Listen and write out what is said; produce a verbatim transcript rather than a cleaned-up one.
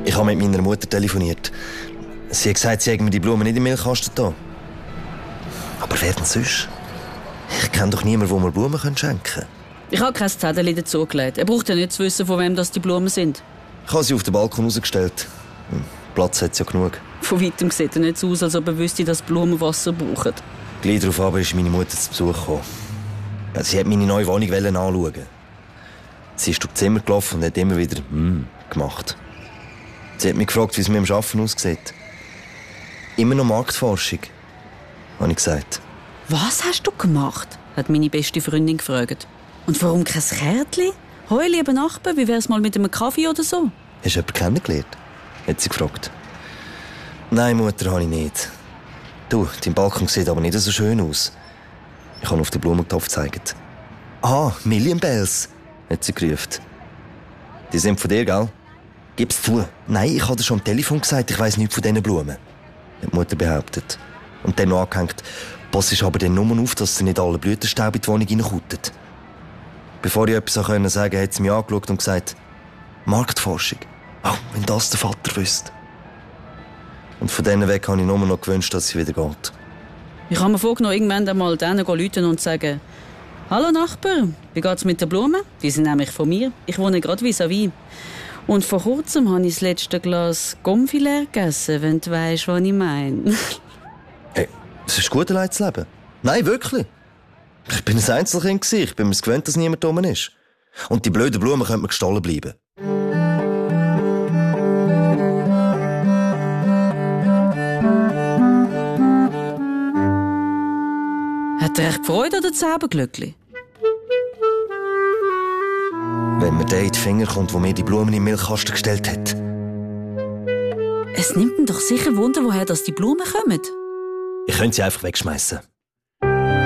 Ich habe mit meiner Mutter telefoniert. Sie hat gesagt, sie hätte mir die Blumen nicht im Milchkasten da. Aber wer denn sonst? Ich kenne doch niemanden, wo mir Blumen schenken können. Ich habe kein Zettel dazugelegt. Er braucht ja nicht zu wissen, von wem das die Blumen sind. Ich habe sie auf den Balkon rausgestellt. Platz hat es ja genug. Von weitem sieht er nicht so aus, als ob er wüsste, dass Blumen Wasser brauchen. Gleich darauf aber ist meine Mutter zu Besuch gekommen. Sie hat meine neue Wohnung anschauen. Sie ist durch das Zimmer gelaufen und hat immer wieder «Mm» gemacht. Sie hat mich gefragt, wie es mir am Arbeiten aussieht. Immer noch Marktforschung, habe ich gesagt. «Was hast du gemacht?» hat meine beste Freundin gefragt. «Und warum kein Kärtchen? Hoi, lieber Nachbar, wie wär's mal mit einem Kaffee oder so?» «Hast du jemanden kennengelernt?» hat sie gefragt. «Nein, Mutter, habe ich nicht. Du, dein Balkon sieht aber nicht so schön aus.» Ich habe auf den Blumentopf gezeigt. «Ah, Million Bells!» hat sie gerufen. «Die sind von dir, gell?» «Gib's zu!» «Nein, ich habe dir schon am Telefon gesagt, ich weiss nichts von diesen Blumen», hat die Mutter behauptet. Und dann noch angehängt, «Pass ist aber dann nur auf, dass sie nicht alle Blütenstaub in die Wohnung reinkutten.» Bevor ich etwas sagen konnte, hat sie mich angeschaut und gesagt, «Marktforschung. Oh, wenn das der Vater wüsste.» Und von denen weg habe ich nur noch gewünscht, dass sie wieder geht. Ich habe mir vorgenommen, irgendwann einmal denen rufen und sagen, «Hallo Nachbar, wie geht's mit den Blumen? Die sind nämlich von mir. Ich wohne gerade vis-à-vis. Und vor kurzem habe ich das letzte Glas Gomfilet gegessen, wenn du weisst, was ich meine.» Hey, es ist gut, allein zu leben. Nein, wirklich. Ich bin ein Einzelkind. Ich bin mir gewöhnt, dass niemand da ist. Und die blöden Blumen können mir gestohlen bleiben. Hat er echt Freude oder Zauberglöckli? Wenn mir der in die Finger kommt, wo mir die Blumen im Milchkasten gestellt hat. Es nimmt ihn doch sicher Wunder, woher das die Blumen kommen. Ich könnte sie einfach wegschmeißen.